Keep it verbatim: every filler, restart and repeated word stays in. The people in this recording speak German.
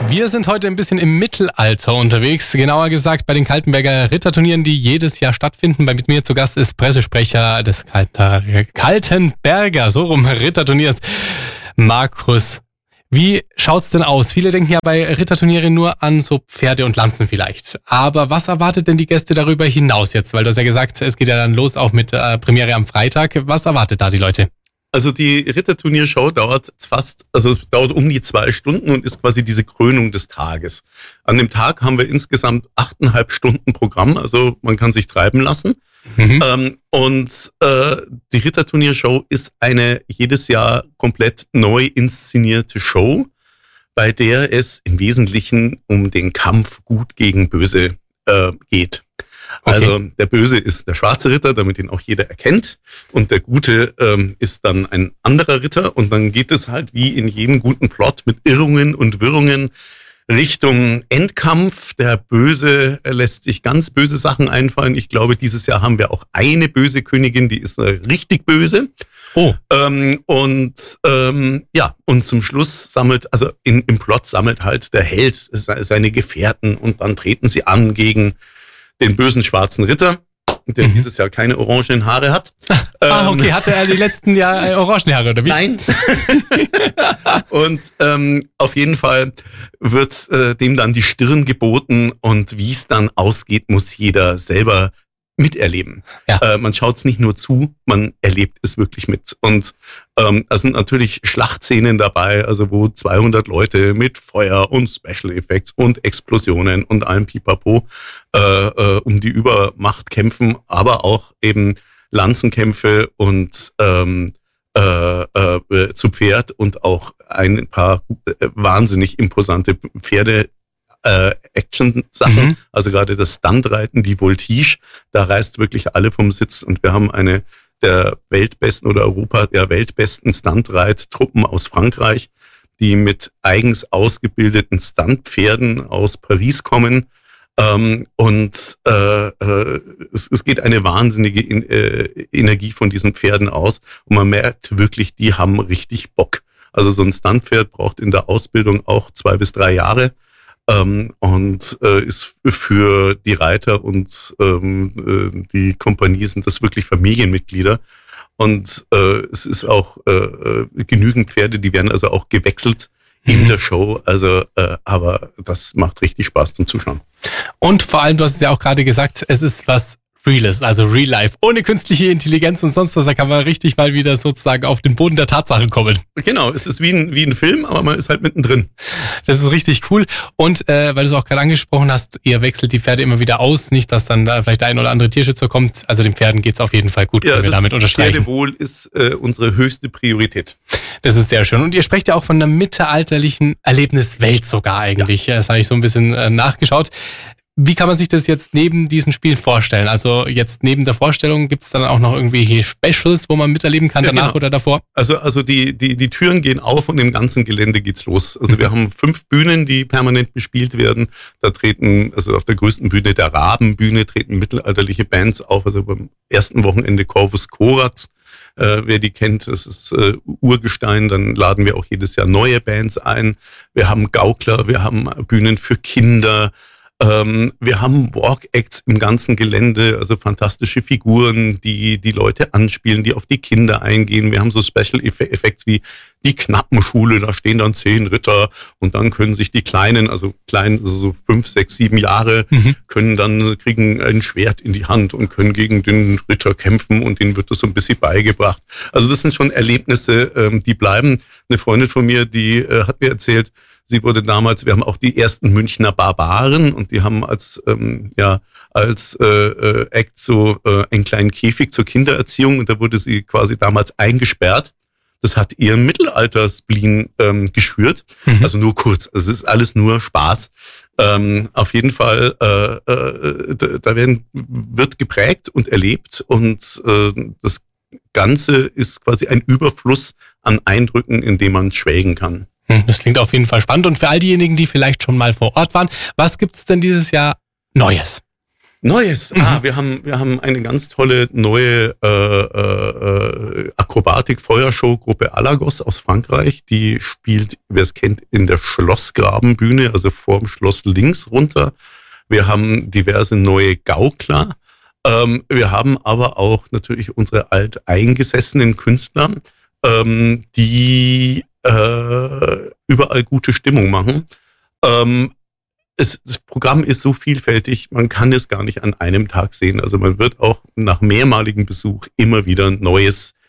Wir sind heute ein bisschen im Mittelalter unterwegs, genauer gesagt bei den Kaltenberger Ritterturnieren, die jedes Jahr stattfinden. Bei mir zu Gast ist Pressesprecher des Kaltenberger, so rum, Ritterturniers, Markus. Wie schaut's denn aus? Viele denken ja bei Ritterturnieren nur an so Pferde und Lanzen vielleicht. Aber was erwartet denn die Gäste darüber hinaus jetzt? Weil du hast ja gesagt, es geht ja dann los auch mit äh, Premiere am Freitag. Was erwartet da die Leute? Also die Ritterturniershow dauert fast, also es dauert um die zwei Stunden und ist quasi diese Krönung des Tages. An dem Tag haben wir insgesamt achteinhalb Stunden Programm, also man kann sich treiben lassen. Mhm. Ähm, und äh, die Ritterturniershow ist eine jedes Jahr komplett neu inszenierte Show, bei der es im Wesentlichen um den Kampf Gut gegen Böse äh, geht. Okay. Also der Böse ist der schwarze Ritter, damit ihn auch jeder erkennt. Und der Gute ähm, ist dann ein anderer Ritter. Und dann geht es halt wie in jedem guten Plot mit Irrungen und Wirrungen Richtung Endkampf. Der Böse lässt sich ganz böse Sachen einfallen. Ich glaube, dieses Jahr haben wir auch eine böse Königin, die ist richtig böse. Oh. Ähm, und ähm, ja, und zum Schluss sammelt, also in, im Plot sammelt halt der Held seine Gefährten und dann treten sie an gegen den bösen schwarzen Ritter, der mhm. dieses Jahr keine orangenen Haare hat. Ah, okay. Hatte er die letzten Jahr äh, orangene Haare, oder wie? Nein. Und ähm, auf jeden Fall wird äh, dem dann die Stirn geboten und wie es dann ausgeht, muss jeder selber miterleben. Ja. Äh, man schaut es nicht nur zu, man erlebt es wirklich mit. Und ähm, es sind natürlich Schlachtszenen dabei, also wo zweihundert Leute mit Feuer und Special Effects und Explosionen und allem Pipapo äh, äh, um die Übermacht kämpfen, aber auch eben Lanzenkämpfe und ähm, äh, äh, zu Pferd und auch ein paar äh, wahnsinnig imposante Pferde Äh, Action-Sachen, mhm. also gerade das Stuntreiten, die Voltige, da reißt wirklich alle vom Sitz und wir haben eine der weltbesten oder Europa der weltbesten Stuntreittruppen aus Frankreich, die mit eigens ausgebildeten Stuntpferden aus Paris kommen ähm, und äh, äh, es, es geht eine wahnsinnige in, äh, Energie von diesen Pferden aus und man merkt wirklich, die haben richtig Bock. Also so ein Stuntpferd braucht in der Ausbildung auch zwei bis drei Jahre. Ähm, und äh, ist für die Reiter und ähm, äh, die Kompanie sind das wirklich Familienmitglieder. Und äh, es ist auch äh, genügend Pferde, die werden also auch gewechselt in mhm. der Show. Also, äh, aber das macht richtig Spaß zum Zuschauen. Und vor allem, du hast es ja auch gerade gesagt, es ist was Reales, also Real Life, ohne künstliche Intelligenz und sonst was, da kann man richtig mal wieder sozusagen auf den Boden der Tatsachen kommen. Genau, es ist wie ein, wie ein Film, aber man ist halt mittendrin. Das ist richtig cool. Und äh, weil du es auch gerade angesprochen hast, ihr wechselt die Pferde immer wieder aus, nicht, dass dann da vielleicht der ein oder andere Tierschützer kommt. Also den Pferden geht's auf jeden Fall gut, ja, können wir damit unterstreichen. Pferdewohl ist äh, unsere höchste Priorität. Das ist sehr schön. Und ihr sprecht ja auch von einer mittelalterlichen Erlebniswelt sogar eigentlich. Ja. Das habe ich so ein bisschen äh, nachgeschaut. Wie kann man sich das jetzt neben diesen Spielen vorstellen? Also jetzt neben der Vorstellung gibt es dann auch noch irgendwelche Specials, wo man miterleben kann, danach ja, genau. oder davor? Also also die die die Türen gehen auf und im ganzen Gelände geht's los. Also mhm. wir haben fünf Bühnen, die permanent bespielt werden. Da treten, also auf der größten Bühne, der Rabenbühne, treten mittelalterliche Bands auf. Also beim ersten Wochenende Corvus Corax. Äh, wer die kennt, das ist äh, Urgestein, dann laden wir auch jedes Jahr neue Bands ein. Wir haben Gaukler, wir haben Bühnen für Kinder. Ähm, wir haben Walk-Acts im ganzen Gelände, also fantastische Figuren, die die Leute anspielen, die auf die Kinder eingehen. Wir haben so Special Effects wie die Knappenschule, da stehen dann zehn Ritter und dann können sich die Kleinen, also klein, also so fünf, sechs, sieben Jahre, mhm. können dann, kriegen ein Schwert in die Hand und können gegen den Ritter kämpfen und denen wird das so ein bisschen beigebracht. Also das sind schon Erlebnisse, ähm, die bleiben. Eine Freundin von mir, die äh, hat mir erzählt, sie wurde damals, wir haben auch die ersten Münchner Barbaren und die haben als ähm, ja als äh, äh, Act so äh, einen kleinen Käfig zur Kindererziehung und da wurde sie quasi damals eingesperrt. Das hat ihren Mittelalter-Spleen ähm, geschürt, mhm. also nur kurz. Also es ist alles nur Spaß. Ähm, auf jeden Fall, äh, äh, da, da werden wird geprägt und erlebt und äh, das Ganze ist quasi ein Überfluss an Eindrücken, in dem man schwelgen kann. Das klingt auf jeden Fall spannend. Und für all diejenigen, die vielleicht schon mal vor Ort waren, was gibt's denn dieses Jahr Neues? Neues. Mhm. Ah, wir haben wir haben eine ganz tolle neue äh, äh, Akrobatik-Feuershow-Gruppe Alagos aus Frankreich. Die spielt, wer es kennt, in der Schlossgrabenbühne, also vorm Schloss links runter. Wir haben diverse neue Gaukler. Ähm, wir haben aber auch natürlich unsere alteingesessenen Künstler, ähm, die äh, überall gute Stimmung machen. Ähm, Es, das Programm ist so vielfältig, man kann es gar nicht an einem Tag sehen. Also man wird auch nach mehrmaligem Besuch immer wieder Neues